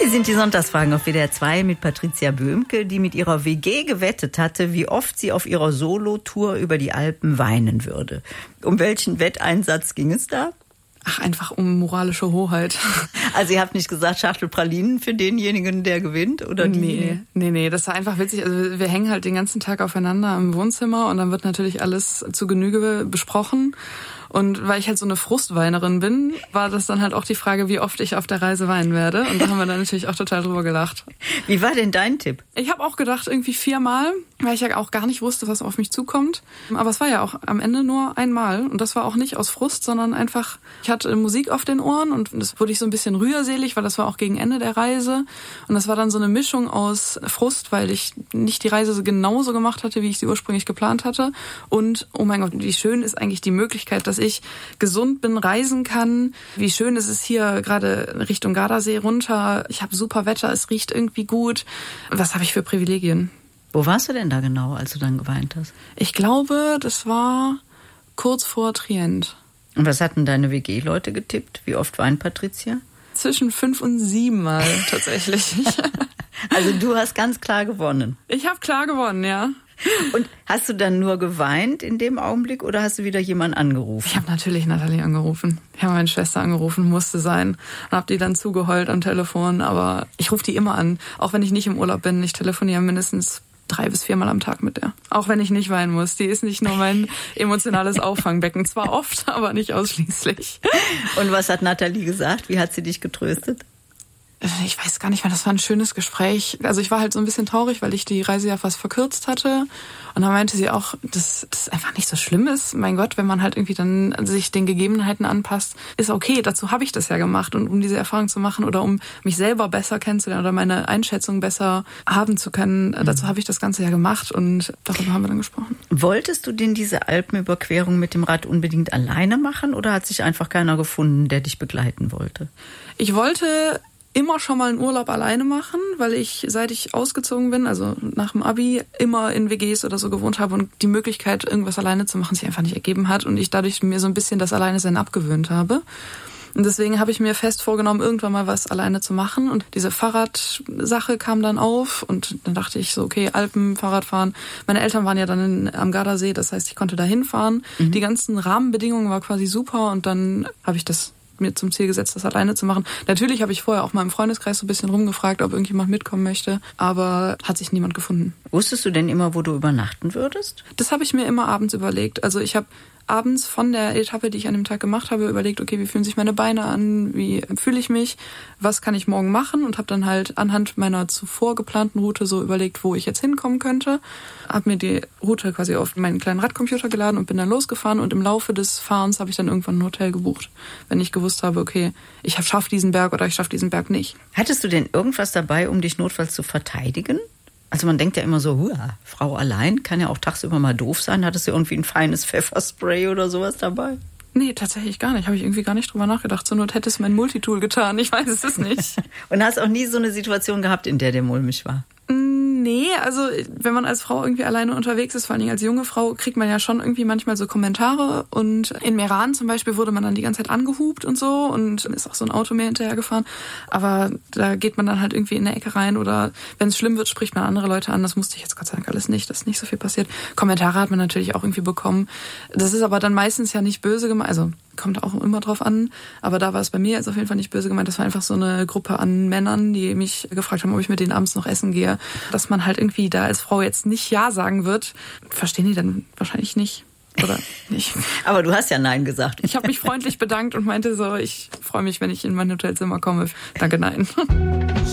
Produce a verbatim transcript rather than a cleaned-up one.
Hier sind die Sonntagsfragen auf W D R zwei mit Patricia Böhmke, die mit ihrer W G gewettet hatte, wie oft sie auf ihrer Solo-Tour über die Alpen weinen würde. Um welchen Wetteinsatz ging es da? Ach, einfach um moralische Hoheit. Also ihr habt nicht gesagt, Schachtel Pralinen für denjenigen, der gewinnt? Oder die? Nee, nee, nee, das war einfach witzig. Also wir hängen halt den ganzen Tag aufeinander im Wohnzimmer und dann wird natürlich alles zu Genüge besprochen. Und weil ich halt so eine Frustweinerin bin, war das dann halt auch die Frage, wie oft ich auf der Reise weinen werde. Und da haben wir dann natürlich auch total drüber gelacht. Wie war denn dein Tipp? Ich habe auch gedacht, irgendwie viermal, weil ich ja auch gar nicht wusste, was auf mich zukommt. Aber es war ja auch am Ende nur einmal. Und das war auch nicht aus Frust, sondern einfach, ich hatte Musik auf den Ohren und das wurde ich so ein bisschen rührselig, weil das war auch gegen Ende der Reise. Und das war dann so eine Mischung aus Frust, weil ich nicht die Reise genauso gemacht hatte, wie ich sie ursprünglich geplant hatte. Und, oh mein Gott, wie schön ist eigentlich die Möglichkeit, dass ich ich gesund bin, reisen kann. Wie schön ist es hier gerade Richtung Gardasee runter. Ich habe super Wetter, es riecht irgendwie gut. Was habe ich für Privilegien? Wo warst du denn da genau, als du dann geweint hast? Ich glaube, das war kurz vor Trient. Und was hatten deine W G-Leute getippt? Wie oft weint Patricia? Zwischen fünf und sieben Mal tatsächlich. Also du hast ganz klar gewonnen. Ich habe klar gewonnen, ja. Und hast du dann nur geweint in dem Augenblick oder hast du wieder jemanden angerufen? Ich habe natürlich Nathalie angerufen. Ich habe meine Schwester angerufen, musste sein. Und habe die dann zugeheult am Telefon. Aber ich rufe die immer an, auch wenn ich nicht im Urlaub bin. Ich telefoniere mindestens drei bis viermal am Tag mit der. Auch wenn ich nicht weinen muss. Die ist nicht nur mein emotionales Auffangbecken. Zwar oft, aber nicht ausschließlich. Und was hat Nathalie gesagt? Wie hat sie dich getröstet? Ich weiß gar nicht mehr, das war ein schönes Gespräch. Also ich war halt so ein bisschen traurig, weil ich die Reise ja fast verkürzt hatte. Und dann meinte sie auch, dass das einfach nicht so schlimm ist. Mein Gott, wenn man halt irgendwie dann sich den Gegebenheiten anpasst, ist okay. Dazu habe ich das ja gemacht. Und um diese Erfahrung zu machen oder um mich selber besser kennenzulernen oder meine Einschätzung besser haben zu können, mhm. dazu habe ich das Ganze ja gemacht. Und darüber haben wir dann gesprochen. Wolltest du denn diese Alpenüberquerung mit dem Rad unbedingt alleine machen? Oder hat sich einfach keiner gefunden, der dich begleiten wollte? Ich wollte immer schon mal einen Urlaub alleine machen, weil ich, seit ich ausgezogen bin, also nach dem Abi, immer in W Gs oder so gewohnt habe und die Möglichkeit, irgendwas alleine zu machen, sich einfach nicht ergeben hat und ich dadurch mir so ein bisschen das Alleine-Sein abgewöhnt habe. Und deswegen habe ich mir fest vorgenommen, irgendwann mal was alleine zu machen. Und diese Fahrradsache kam dann auf und dann dachte ich so, okay, Alpen, Fahrradfahren. Meine Eltern waren ja dann in, am Gardasee, das heißt, ich konnte da hinfahren. Mhm. Die ganzen Rahmenbedingungen waren quasi super und dann habe ich das mir zum Ziel gesetzt, das alleine zu machen. Natürlich habe ich vorher auch mal im Freundeskreis so ein bisschen rumgefragt, ob irgendjemand mitkommen möchte, aber hat sich niemand gefunden. Wusstest du denn immer, wo du übernachten würdest? Das habe ich mir immer abends überlegt. Also ich habe abends von der Etappe, die ich an dem Tag gemacht habe, überlegt, okay, wie fühlen sich meine Beine an, wie fühle ich mich, was kann ich morgen machen und habe dann halt anhand meiner zuvor geplanten Route so überlegt, wo ich jetzt hinkommen könnte. Habe mir die Route quasi auf meinen kleinen Radcomputer geladen und bin dann losgefahren und im Laufe des Fahrens habe ich dann irgendwann ein Hotel gebucht, wenn ich gewusst habe, okay, ich schaffe diesen Berg oder ich schaffe diesen Berg nicht. Hattest du denn irgendwas dabei, um dich notfalls zu verteidigen? Also man denkt ja immer so, hua, Frau allein kann ja auch tagsüber mal doof sein. Hattest du irgendwie ein feines Pfefferspray oder sowas dabei? Nee, tatsächlich gar nicht. Habe ich irgendwie gar nicht drüber nachgedacht. Zur Not hätte es mein Multitool getan. Ich weiß es nicht. Und hast auch nie so eine Situation gehabt, in der dir mulmig war? Nee, also wenn man als Frau irgendwie alleine unterwegs ist, vor allen Dingen als junge Frau, kriegt man ja schon irgendwie manchmal so Kommentare. Und in Meran zum Beispiel wurde man dann die ganze Zeit angehupt und so und ist auch so ein Auto mehr hinterhergefahren. Aber da geht man dann halt irgendwie in eine Ecke rein oder wenn es schlimm wird, spricht man andere Leute an. Das musste ich jetzt Gott sei Dank alles nicht, dass nicht so viel passiert. Kommentare hat man natürlich auch irgendwie bekommen. Das ist aber dann meistens ja nicht böse gemeint, also kommt auch immer drauf an. Aber da war es bei mir jetzt auf jeden Fall nicht böse gemeint. Das war einfach so eine Gruppe an Männern, die mich gefragt haben, ob ich mit denen abends noch essen gehe. Dass man halt irgendwie da als Frau jetzt nicht Ja sagen wird, verstehen die dann wahrscheinlich nicht. Oder nicht. Aber du hast ja Nein gesagt. Ich habe mich freundlich bedankt und meinte so, ich freue mich, wenn ich in mein Hotelzimmer komme. Danke, nein.